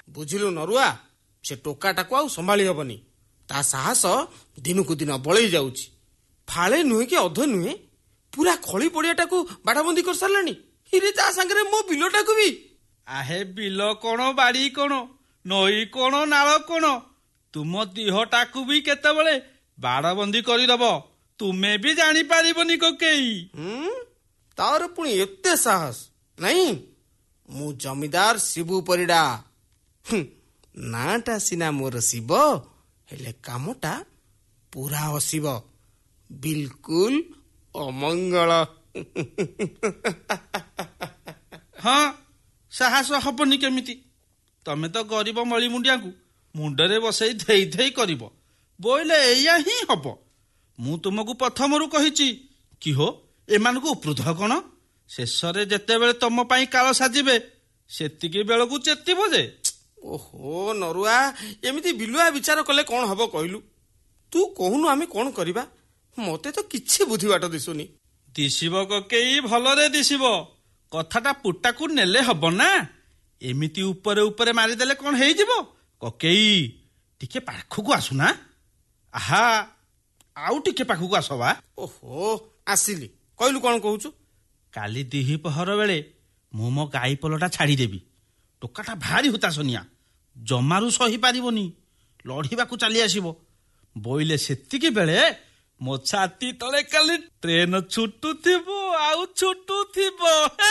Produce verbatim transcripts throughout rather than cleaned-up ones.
ବୁଝିଲୁ ନରୁଆ, ସେ ଟୋକାଟାକୁ ଆଉ ସମ୍ଭାଳି ହବନି। ତା ସାହସ ଦିନକୁ ଦିନ ବଳେଇ ଯାଉଛି। ଫାଳେ ନୁହେଁ କି ଅଧ ନୁହେଁ, ପୁରା ଖଳି ପଡିଆଟାକୁ ବାଡାବନ୍ଦି କରିସାରିଲାଣି। ହିରେ ତା ସାଙ୍ଗରେ ମୋ ବିଲଟାକୁ ବି। ଆହେ ବିଲ କଣ ବାଡି କଣ ନଈ କଣ ନାଳ କଣ, ତୁମ ଦିହଟାକୁ ବି କେତେବେଳେ ବାଡବନ୍ଦି କରିଦବ ତୁମେ ବି ଜାଣିପାରିବନି କୋକେଇ। ହୁଁ, ତାର ପୁଣି ଏତେ ସାହସ ନାଇଁ? ମୁଁ ଜମିଦାର ଶିବୁ ପରିଡା। ନାଟା ସିନା ମୋର ଶିବ, ହେଲେ କାମଟା ପୁରା ଅଶିବ, ବିଲକୁଲ ଅମଙ୍ଗଳ। ହଁ, ସାହସ ହବନି କେମିତି? ତମେ ତ ଗରିବ ମଳିମୁଣ୍ଡିଆଙ୍କୁ ମୁଣ୍ଡରେ ବସେଇ ଧେଇ ଧେଇ କରିବ ବୋଇଲେ ଏଇଆ ହିଁ ହବ। ମୁଁ ତୁମକୁ ପ୍ରଥମରୁ କହିଛି କି ହୋ ଏମାନଙ୍କୁ ଉପୃଧ କଣ, ଶେଷରେ ଯେତେବେଳେ ତମ ପାଇଁ କାଳ ସାଜିବେ ସେତିକି ବେଳକୁ ଚେତିବ ଯେ। ଓହୋ ନରୁଆ, ଏମିତି ବିଲୁଆ ବିଚାର କଲେ କଣ ହବ କହିଲୁ? ତୁ କହୁନୁ ଆମେ କଣ କରିବା? ମତେ ତ କିଛି ବୁଦ୍ଧିବାଟ ଦିଶୁନି। ଦିଶିବ କୋକେଇ, ଭଲରେ ଦିଶିବ। କଥାଟା ପୁଟାକୁ ନେଲେ ହବ ନା, ଏମିତି ଉପରେ ଉପରେ ମାରିଦେଲେ କଣ ହେଇଯିବ? କୋକେଇ ଟିକେ ପାଖକୁ ଆସୁନା। ଆହା, ଆଉ ଟିକେ ପାଖକୁ ଆସ ବା। ଓହୋ, ଆସିଲି, କହିଲୁ କଣ କହୁଛୁ? କାଲି ଦିହି ପହର ବେଳେ ମୁଁ ମୋ ଗାଈ ପଲଟା ଛାଡ଼ିଦେବି। ଟୋକାଟା ଭାରି ହୁତାଶନିଆ, ଜମାରୁ ସହିପାରିବନି, ଲଢ଼ିବାକୁ ଚାଲି ଆସିବ। ବୋଇଲେ ସେତିକି ବେଳେ ମୋ ଛାତି ତଳେ କାଲି ଟ୍ରେନ ଛୁଟୁଥିବ ଆଉ ଛୁଟୁଥିବ।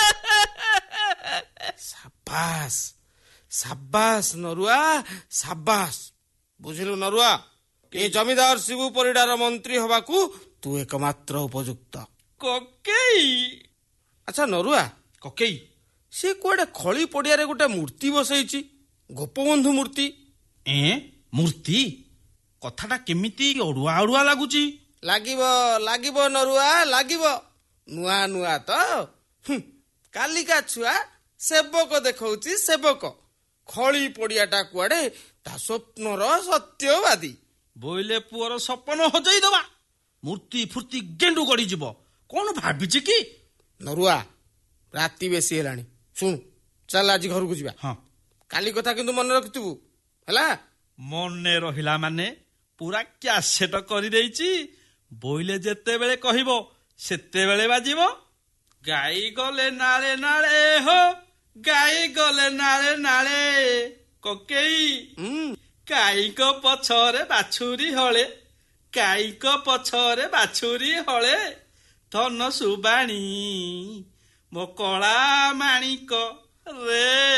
ସାବାସ ସାବାସ ନରୁଆ, ସାବାସ। ବୁଝିଲୁ ନରୁଆ, ଏ ଜମିଦାର ଶିବୁ ପରିଡାର ମନ୍ତ୍ରୀ ହବାକୁ ତୁ ଏକମାତ୍ର ଉପଯୁକ୍ତ। କୋକେଇ। ଆଚ୍ଛା ନରୁଆ, କୋକେଇ, ସେ କୁଆଡେ ଖଳି ପଡିଆରେ ଗୋଟେ ମୂର୍ତ୍ତି ବସେଇଛି, ଗୋପବନ୍ଧୁ ମୂର୍ତ୍ତି। ଏଁ, ମୂର୍ତ୍ତି? କଥାଟା କେମିତି ଅଡୁଆ ଅଡୁଆ ଲାଗୁଛି। ଲାଗିବ ଲାଗିବ ନରୁଆ, ଲାଗିବ। ନୂଆ ନୂଆ ତ, କାଲିକା ଛୁଆ ସେବକ ଦେଖଉଛି ସେବକ। ଖଳି ପଡିଆଟା କୁଆଡେ ତା ସ୍ୱପ୍ନର ସତ୍ୟବାଦୀ। ବୋଇଲେ ପୁଅର ସପନ ହଜେଇ ଦବା, ମୂର୍ତ୍ତି ଫୁର୍ତ୍ତି ଗେଣ୍ଡୁ ଗଡିଯିବ। କଣ ଭାବିଛି କି? ନରୁଆ, ରାତି ବେଶୀ ହେଲାଣି, ଶୁଣୁ, ଚାଲ ଆଜି ଘରକୁ ଯିବା। ହଁ, କାଲି କଥା କିନ୍ତୁ ମନେ ରଖିଥିବୁ, ହେଲା? ମନେ ରହିଲା ମାନେ ପୁରା କ୍ୟାସେଟ କରିଦେଇଛି। ବୋଇଲେ ଯେତେବେଳେ କହିବ ସେତେବେଳେ ବାଜିବ। ଗାଈ ଗଲେ ନାଳେ ନାଳେ ହୋ, ଗାଈ ଗଲେ ନାଳେ ନାଳେ। କୋକେଇ, ଗାଈଙ୍କ ପଛରେ ବାଛୁରୀ ହଳେ, ଗାଈଙ୍କ ପଛରେ ବାଛୁରୀ ହଳେ। ଧନ ସୁବାଣୀ ମୋ କଳା ମାଣିକ ରେ।